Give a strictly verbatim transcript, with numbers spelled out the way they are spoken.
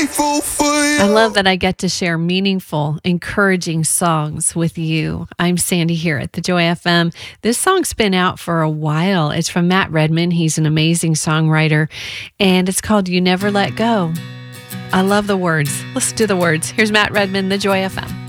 grateful for you. I love that I get to share meaningful, encouraging songs with you. I'm Sandy here at the Joy F M. This song's been out for a while. It's from Matt Redman. He's an amazing songwriter, and it's called You Never Let Go. I love the words. Listen to the words. Here's Matt Redman, the Joy F M.